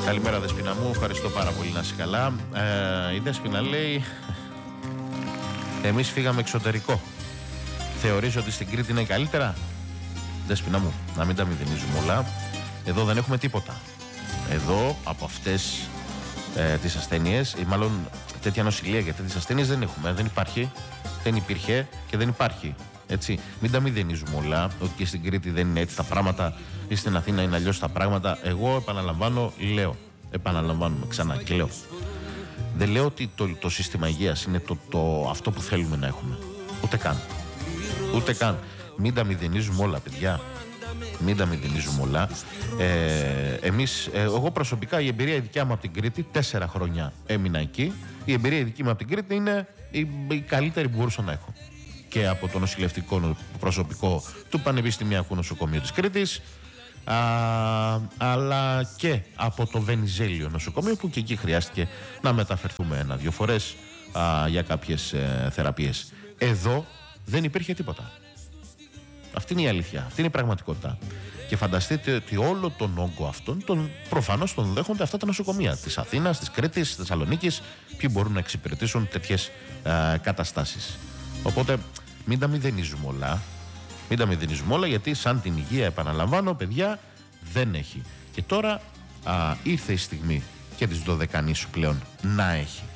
Καλημέρα Δεσποινα μου, ευχαριστώ πάρα πολύ, να είσαι καλά. Η Δεσποινα λέει: εμείς φύγαμε εξωτερικό. Θεωρείς ότι στην Κρήτη είναι καλύτερα? Δεσποινα μου, να μην τα μηδενίζουμε όλα. Εδώ δεν έχουμε τίποτα. Εδώ από αυτές τις ασθένειες, ή μάλλον τέτοια νοσηλεία για τέτοιες ασθένειες δεν έχουμε. Δεν υπάρχει, δεν υπήρχε και δεν υπάρχει. Έτσι. Μην τα μηδενίζουμε όλα, ότι και στην Κρήτη δεν είναι έτσι τα πράγματα ή στην Αθήνα είναι αλλιώς τα πράγματα. Εγώ επαναλαμβάνω, επαναλαμβάνουμε ξανά και λέω: δεν λέω ότι το σύστημα υγείας είναι αυτό που θέλουμε να έχουμε. Ούτε καν. Μην τα μηδενίζουμε όλα, παιδιά. Μην τα μηδενίζουμε όλα. Εγώ προσωπικά, η εμπειρία δικιά μου από την Κρήτη, 4 χρόνια έμεινα εκεί. Η εμπειρία δική μου από την Κρήτη είναι η καλύτερη που μπορούσα να έχω. Και από το νοσηλευτικό προσωπικό του Πανεπιστημιακού Νοσοκομείου της Κρήτης, αλλά και από το Βενιζέλιο νοσοκομείο, που και εκεί χρειάστηκε να μεταφερθούμε 1-2 φορές για κάποιες θεραπείες. Εδώ δεν υπήρχε τίποτα. Αυτή είναι η αλήθεια, αυτή είναι η πραγματικότητα. Και φανταστείτε ότι όλο τον όγκο αυτόν προφανώς τον δέχονται αυτά τα νοσοκομεία της Αθήνας, της Κρήτης, της Θεσσαλονίκης, ποιοι μπορούν να εξυπηρετήσουν τέτοιες καταστάσεις. Οπότε μην τα μηδενίζουμε όλα. Μην τα μηδενίζουμε όλα, γιατί σαν την υγεία, επαναλαμβάνω, παιδιά, δεν έχει. Και τώρα ήρθε η στιγμή και της Δωδεκανήσου πλέον να έχει.